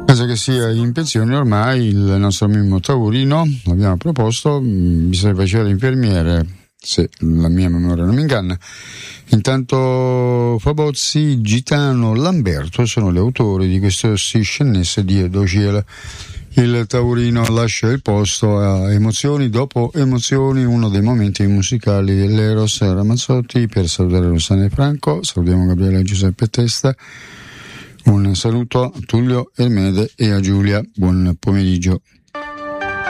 Penso che sia in pensione ormai il nostro Mimmo Taurino, l'abbiamo proposto, bisogna facere l'infermiere, se la mia memoria non mi inganna. Intanto Fabozzi, Gitano, Lamberto sono gli autori di queste scenesse di Edo Cielo. Il Taurino lascia il posto a Emozioni dopo Emozioni, uno dei momenti musicali dell'Eros Ramazzotti. Per salutare Rossana e Franco, salutiamo Gabriele e Giuseppe Testa. Un saluto a Tullio Ermede e a Giulia. Buon pomeriggio.